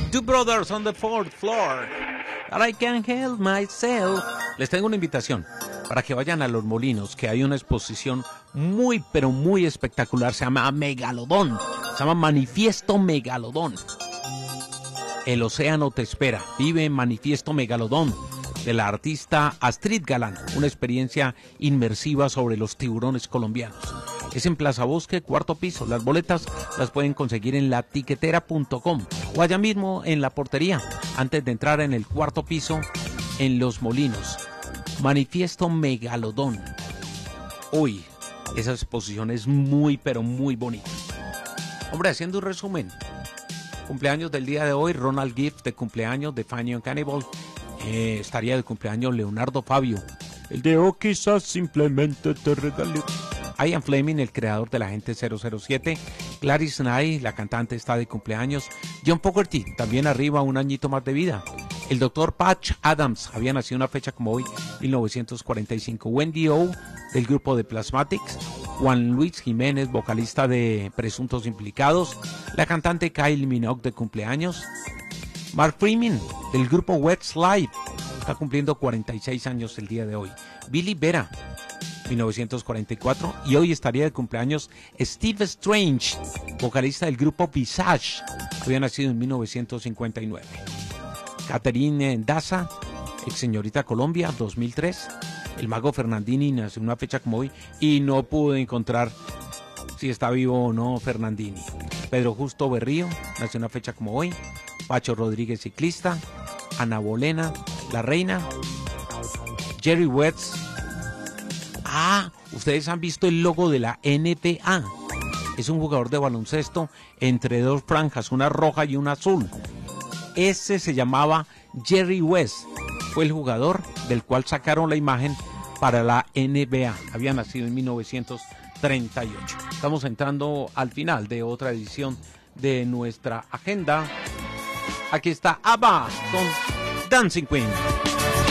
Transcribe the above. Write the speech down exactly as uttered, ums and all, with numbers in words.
Two Brothers on the Fourth Floor. But I can't help myself. Les tengo una invitación para que vayan a Los Molinos, que hay una exposición muy, pero muy espectacular. Se llama Megalodón. Se llama Manifiesto Megalodón. El océano te espera. Vive en Manifiesto Megalodón, de la artista Astrid Galán. Una experiencia inmersiva sobre los tiburones colombianos. Es en Plaza Bosque, cuarto piso. Las boletas las pueden conseguir en la tiquetera punto com o allá mismo en la portería, antes de entrar en el cuarto piso en Los Molinos. Manifiesto Megalodón. Uy, esa exposición es muy, pero muy bonita. Hombre, haciendo un resumen. Cumpleaños del día de hoy, Ronald Gift, de cumpleaños, de Fanny and Cannibal. Eh, estaría de cumpleaños Leonardo Fabio. El de O quizás simplemente te regalé. Ian Fleming, el creador de la Agente cero cero siete. Gladys Knight, la cantante, está de cumpleaños. John Fogerty, también arriba, un añito más de vida. El doctor Patch Adams, había nacido una fecha como hoy, mil novecientos cuarenta y cinco. Wendy O, del grupo de Plasmatics. Juan Luis Jiménez, vocalista de Presuntos Implicados. La cantante Kylie Minogue, de cumpleaños. Mark Freeman, del grupo Westlife, está cumpliendo cuarenta y seis años el día de hoy. Billy Vera, mil novecientos cuarenta y cuatro, y hoy estaría de cumpleaños Steve Strange, vocalista del grupo Visage, había nacido en mil novecientos cincuenta y nueve. Catherine Daza, ex señorita Colombia, dos mil tres. El mago Fernandini nació en una fecha como hoy y no pude encontrar si está vivo o no Fernandini. Pedro Justo Berrío nació en una fecha como hoy. Pacho Rodríguez, ciclista. Ana Bolena, la reina. Jerry West. Ah, ustedes han visto el logo de la N B A. Es un jugador de baloncesto entre dos franjas, una roja y una azul. Ese se llamaba Jerry West. Fue el jugador del cual sacaron la imagen para la N B A. Había nacido en mil novecientos treinta y ocho. Estamos entrando al final de otra edición de nuestra agenda. Aquí está ABBA con Dancing Queen.